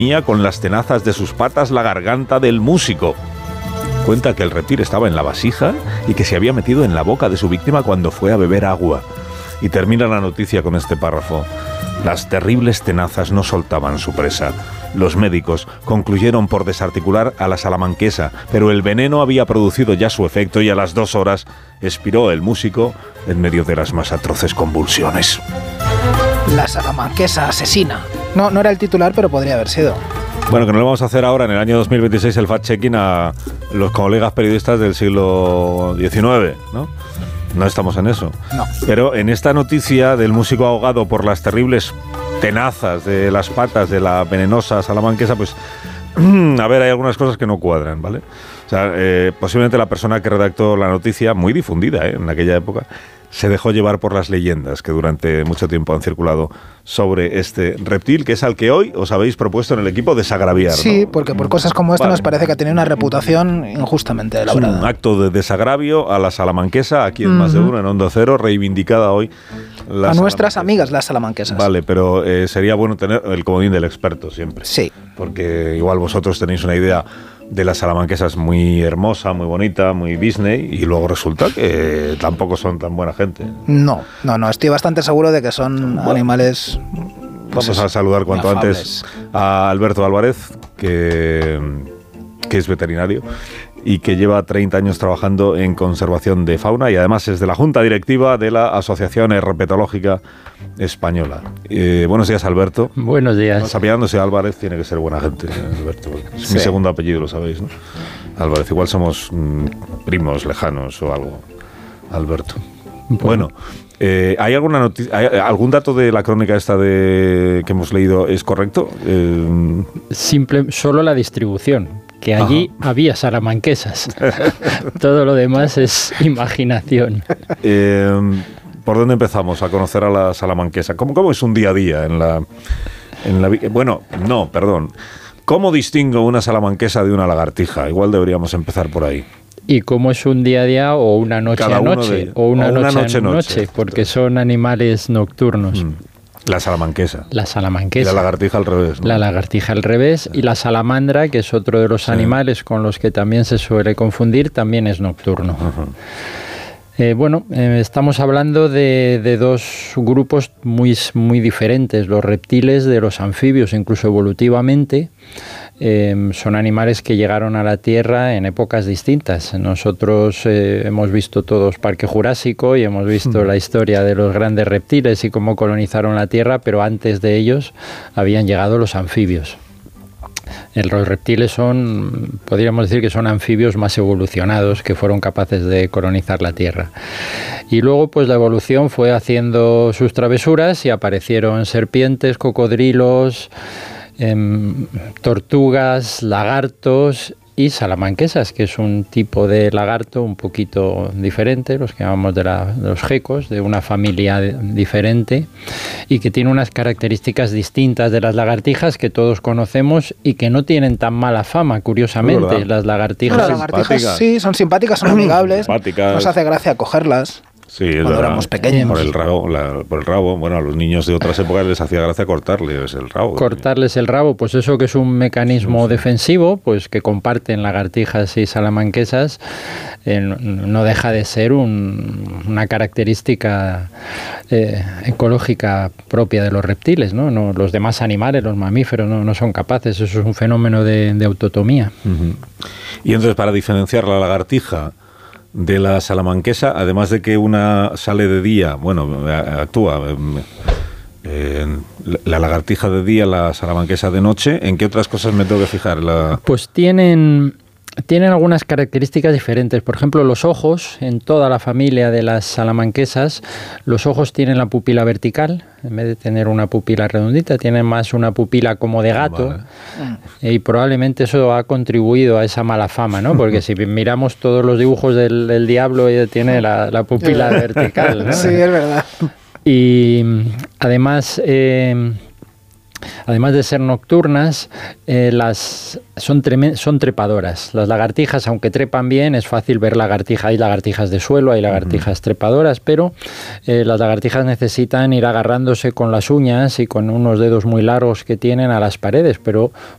con las tenazas de sus patas la garganta del músico. Cuenta que el reptil estaba en la vasija y que se había metido en la boca de su víctima cuando fue a beber agua. Y termina la noticia con este párrafo. Las terribles tenazas no soltaban su presa. Los médicos concluyeron por desarticular a la salamanquesa, pero el veneno había producido ya su efecto y a las 2 horas expiró el músico en medio de las más atroces convulsiones. La salamanquesa asesina. No era el titular, pero podría haber sido. Bueno, que no le vamos a hacer ahora en el año 2026 el fact-checking a los colegas periodistas del siglo XIX, ¿no? No estamos en eso. No. Pero en esta noticia del músico ahogado por las terribles tenazas de las patas de la venenosa salamanquesa, pues, a ver, hay algunas cosas que no cuadran, ¿vale? O sea, posiblemente la persona que redactó la noticia, muy difundida, en aquella época, se dejó llevar por las leyendas que durante mucho tiempo han circulado sobre este reptil, que es al que hoy os habéis propuesto en el equipo desagraviar, ¿no? Sí, porque por cosas como esta nos parece que tiene una reputación injustamente elaborada. Es un acto de desagravio a la salamanquesa, aquí en Más de Uno, en Onda Cero, reivindicada hoy. A nuestras amigas las salamanquesas. Vale, pero sería bueno tener el comodín del experto siempre. Sí. Porque igual vosotros tenéis una idea de las salamanquesas muy hermosa, muy bonita, muy Disney, y luego resulta que tampoco son tan buena gente. No, estoy bastante seguro de que son animales... Vamos a saludar cuanto antes a Alberto Álvarez, que es veterinario y que lleva 30 años trabajando en conservación de fauna y además es de la Junta Directiva de la Asociación Herpetológica Española. Buenos días, Alberto. Buenos días. Apellándose Álvarez tiene que ser buena gente, Alberto. Es Sí. mi segundo apellido, lo sabéis, ¿no? Álvarez, igual somos primos lejanos o algo. Alberto. Bueno, ¿hay alguna noticia, algún dato de la crónica esta que hemos leído es correcto? Solo la distribución, que allí había salamanquesas. Todo lo demás es imaginación. ¿Por dónde empezamos a conocer a la salamanquesa? ¿Cómo es un día a día en la bueno, no, perdón. ¿Cómo distingo una salamanquesa de una lagartija? Igual deberíamos empezar por ahí. Y cómo es un día a día o una noche a noche, o una noche a noche, porque son animales nocturnos. La salamanquesa. La salamanquesa. Y la lagartija al revés, ¿no? La lagartija al revés. Y la salamandra, que es otro de los animales con los que también se suele confundir, también es nocturno. Estamos hablando de dos grupos muy diferentes, los reptiles de los anfibios, incluso evolutivamente. Son animales que llegaron a la Tierra en épocas distintas. Nosotros hemos visto todos Parque Jurásico y hemos visto la historia de los grandes reptiles y cómo colonizaron la Tierra, pero antes de ellos habían llegado los anfibios. Los reptiles podríamos decir que son anfibios más evolucionados que fueron capaces de colonizar la Tierra. Y luego pues la evolución fue haciendo sus travesuras y aparecieron serpientes, cocodrilos, tortugas, lagartos y salamanquesas, que es un tipo de lagarto un poquito diferente, los que llamamos de los gecos, de una familia diferente y que tiene unas características distintas de las lagartijas que todos conocemos y que no tienen tan mala fama, curiosamente. Las lagartijas... Las lagartijas sí, son simpáticas, son amigables, nos hace gracia cogerlas. Sí, cuando éramos pequeños. Por el rabo. Bueno, a los niños de otras épocas les hacía gracia cortarles el rabo. Cortarles el rabo, pues eso que es un mecanismo defensivo, pues que comparten lagartijas y salamanquesas, no deja de ser una característica ecológica propia de los reptiles, ¿no? Los demás animales, los mamíferos, no son capaces. Eso es un fenómeno de autotomía. Y entonces, para diferenciar la lagartija de la salamanquesa, además de que una sale de día, actúa la lagartija de día, la salamanquesa de noche, ¿en qué otras cosas me tengo que fijar? Pues tienen algunas características diferentes. Por ejemplo, los ojos, en toda la familia de las salamanquesas, los ojos tienen la pupila vertical, en vez de tener una pupila redondita, tienen más una pupila como de gato. Vale. Y probablemente eso ha contribuido a esa mala fama, ¿no? Porque si miramos todos los dibujos del diablo, ella tiene la pupila vertical, ¿no? Sí, es verdad. Y además de ser nocturnas, son trepadoras. Las lagartijas, aunque trepan bien, es fácil ver lagartijas. Hay lagartijas de suelo, hay lagartijas trepadoras, pero las lagartijas necesitan ir agarrándose con las uñas y con unos dedos muy largos que tienen a las paredes, pero